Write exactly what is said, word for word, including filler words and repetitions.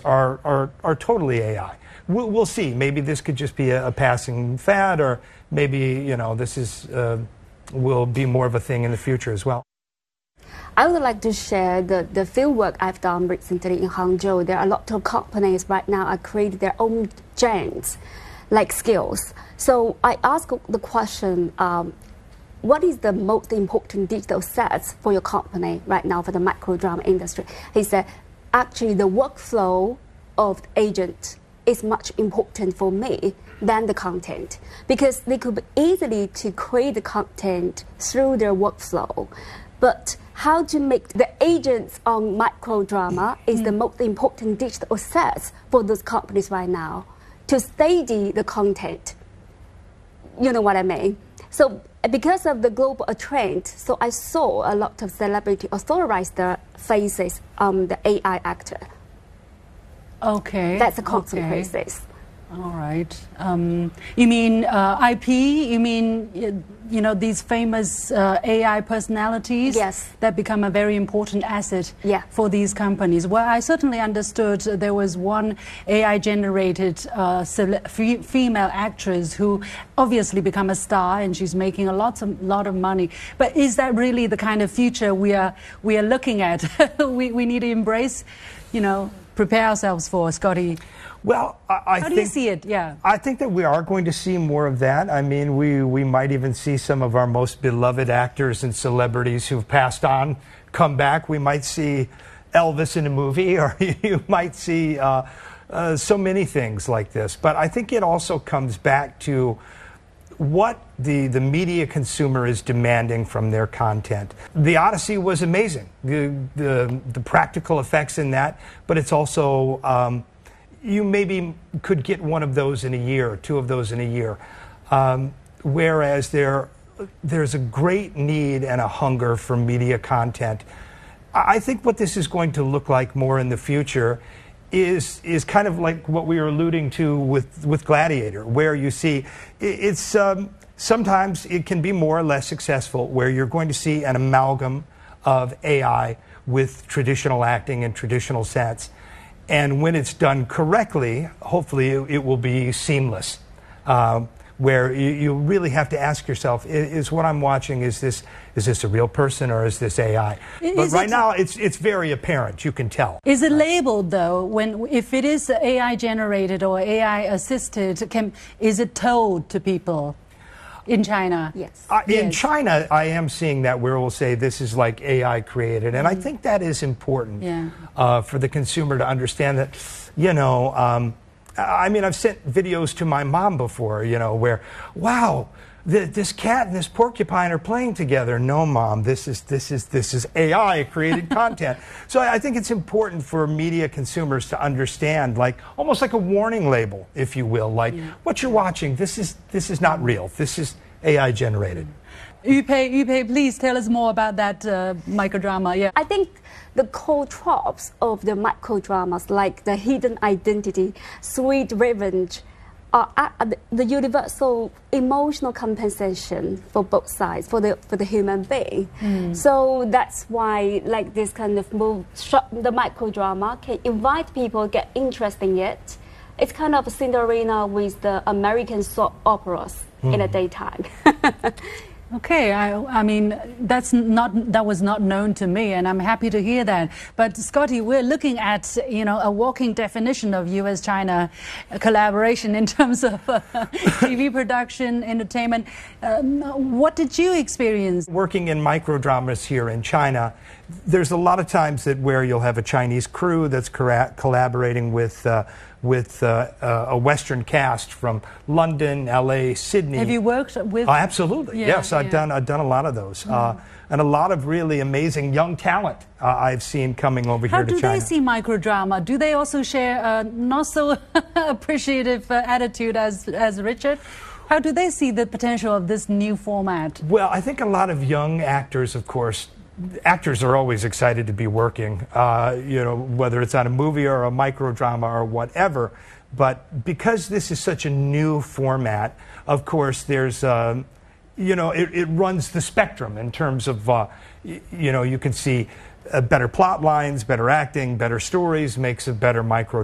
are, are, are totally A I. We'll, we'll see. Maybe this could just be a, a passing fad, or maybe, you know, this is, uh, will be more of a thing in the future as well. I would like to share the, the field work I've done recently in Hangzhou. There are a lot of companies right now are creating their own genes, like skills. So I ask the question, um, what is the most important digital assets for your company right now for the microdrama industry? He said, actually the workflow of the agent is much important for me than the content, because they could be easily to create the content through their workflow. But how to make the agents on microdrama is mm. the most important digital assets for those companies right now to study the content. You know what I mean? So because of the global trend, so I saw a lot of celebrity authorized their faces on the A I actor. Okay. That's a constant okay. process. All right. Um, you mean uh, I P? You mean, you know, these famous uh, A I personalities yes. that become a very important asset yeah. for these companies? Well, I certainly understood there was one A I-generated uh, female actress who obviously become a star, and she's making a lot of, lot of money. But is that really the kind of future we are, we are looking at? we, we need to embrace, you know, prepare ourselves for, Scotty. Well, I, I How think, do you see it? Yeah. I think that we are going to see more of that. I mean, we, we might even see some of our most beloved actors and celebrities who've passed on come back. We might see Elvis in a movie, or you might see uh, uh, so many things like this. But I think it also comes back to what the, the media consumer is demanding from their content. The Odyssey was amazing, the, the, the practical effects in that, but it's also... Um, you maybe could get one of those in a year, or two of those in a year. Um, whereas there, there's a great need and a hunger for media content. I think what this is going to look like more in the future is, is kind of like what we were alluding to with, with Gladiator, where you see it's, um, sometimes it can be more or less successful, where you're going to see an amalgam of A I with traditional acting and traditional sets. And when it's done correctly, hopefully it, it will be seamless, um, where you, you really have to ask yourself, is, is what I'm watching, is this, is this a real person or is this A I? Is but right it, now it's, it's very apparent, you can tell. Is it labeled though, when, if it is A I generated or A I assisted, can, is it told to people? In China? Yes. Uh, in yes. China, I am seeing that where we'll say this is like A I created. And mm. I think that is important yeah. uh, for the consumer to understand that, you know, um, I mean, I've sent videos to my mom before, you know, where, wow, th this cat and this porcupine are playing together. No, Mom, this is, this is, this is A I created content. So I think it's important for media consumers to understand, like, almost like a warning label, if you will, like, yeah. what you're watching, this is, this is not real. This is A I generated. Yu Pei, Yu Pei, please tell us more about that uh, microdrama. Yeah. I think the core tropes of the microdramas, like the hidden identity, sweet revenge, are uh, the universal emotional compensation for both sides, for the for the human being. Mm. So that's why, like this kind of move, the microdrama can invite people, get interested in it. It's kind of Cinderella with the American soap operas mm. in the daytime. Okay, I, I mean, that's not, that was not known to me, and I'm happy to hear that. But Scotty, we're looking at, you know, a walking definition of U S China collaboration in terms of uh, T V production, entertainment. Um, what did you experience? Working in microdramas here in China, there's a lot of times that where you'll have a Chinese crew that's collaborating with uh, with uh, uh, a Western cast from London, L A, Sydney. Have you worked with? Uh, absolutely, yeah, yes. I've yeah. done I've done a lot of those, mm. uh, and a lot of really amazing young talent uh, I've seen coming over How here to China. China. How do they see microdrama? Do they also share a not so appreciative uh, attitude as as Richard? How do they see the potential of this new format? Well, I think a lot of young actors, of course. Actors are always excited to be working, uh, you know, whether it's on a movie or a microdrama or whatever. But because this is such a new format, of course, there's, um, you know, it, it runs the spectrum in terms of, uh, you know, you can see uh, better plot lines, better acting, better stories, makes a better micro